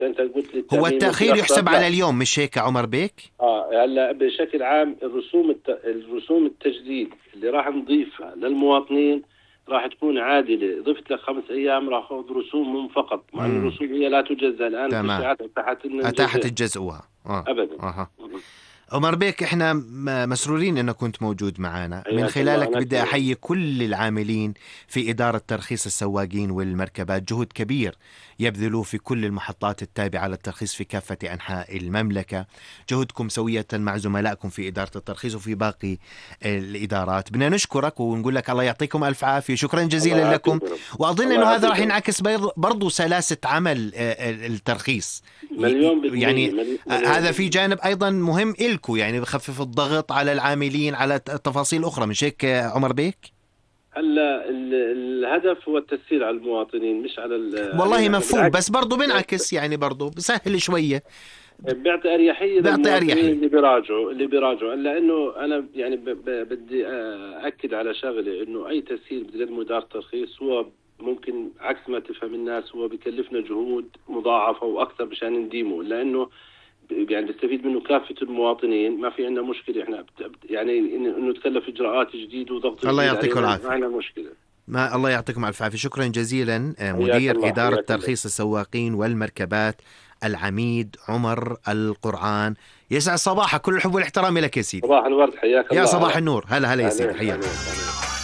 أنت قلت لي هو التأمين التأخير متأخر، يحسب على لا. اليوم، مش هيك يا عمر بيك؟ هلا بشكل عام الرسوم التجديد اللي راح نضيفها للمواطنين راح تكون عادلة. ضفت لك 5 أيام راح أخذ رسومهم فقط، مع أن امم الرسوم هي لا تجزى الآن، تمام. التشريعات أتاحت لنا أتاحت نجزئها. الجزءها. أبدا. أها. عمر بيك، احنا مسرورين انك كنت موجود معنا. من حياك الله، خلالك أنا بدي كثير. احيي كل العاملين في إدارة ترخيص السواقين والمركبات، جهد كبير يبذلوه في كل المحطات التابعة للترخيص في كافة أنحاء المملكة. جهدكم سوية مع زملائكم في إدارة الترخيص وفي باقي الإدارات. بدنا نشكرك ونقول لك الله يعطيكم ألف عافية، شكرا الله جزيلا لكم. يعافيك يا رب. وأظن الله أنه هذا يعافيك راح يا رب. ينعكس برضو سلاسة عمل الترخيص. مليون يعني بالمية، مليون هذا في بالمية. جانب أيضا مهم إلكو، يعني بخفف الضغط على العاملين على تفاصيل أخرى، مش هيك عمر بيك؟ هلا الهدف هو التسهيل على المواطنين، مش والله علينا احنا، مفهوم، بالعكس. بس برضو بنعكس، يعني برضو بسهل شوية. بيعطي اريحيه بيعطي للمواطنين أريحية. اللي بيراجعوا. لانه انا يعني بدي اكد على شغله، انه اي تسهيل بتقدمه اداره الترخيص هو ممكن عكس ما تفهم الناس، هو بكلفنا جهود مضاعفه واكثر مشان نديمه، لانه يعني بيستفيد منه كافه المواطنين. ما في عندنا مشكله احنا يعني انه تكلف اجراءات جديده وضغط الله جديد يعطيكم علينا، ما العافية. عندنا مشكله. ما الله يعطيكم ألف عافية. شكرا جزيلا حياك مدير الله، إدارة حياك الله. ترخيص السواقين والمركبات العميد عمر القرعان. يسعد صباحك، كل الحب والاحترام لك يا سيدي. صباح الورد، حياك يا الله. صباح هلا. النور، هلا هلا يا سيدي، اهلين حياك اهلين الله. اهلين.